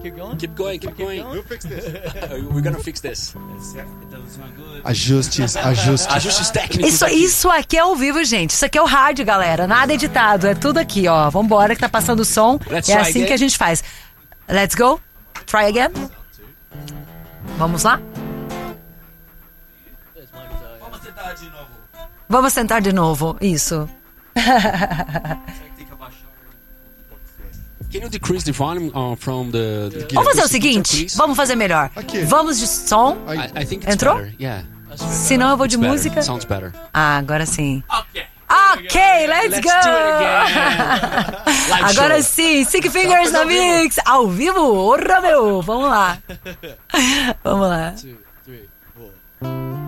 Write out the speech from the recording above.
Keep going. We'll fix this. We're gonna fix this. Ajustes. Ajustes técnicos. Isso aqui é ao vivo, gente. Isso aqui é o rádio, galera. Nada editado. É tudo aqui, ó. Vambora que tá passando o som. Let's é try assim again. que a gente faz. Let's go. Try again. Vamos lá? Vamos tentar de novo. Isso. Can you decrease the volume from the Vamos fazer o acoustic seguinte. guitar, please? Vamos fazer melhor. Aqui. Vamos de som. I think it's Entrou? better. Yeah. Senão eu vou de It's better. música. Sounds better. Ah, agora sim. Ok. Ok, let's go! do it again. Live Agora show. sim, Sick Fingers na Mix. Ao vivo? Orra, meu! Vamos lá. Vamos lá. 2, 3, 4.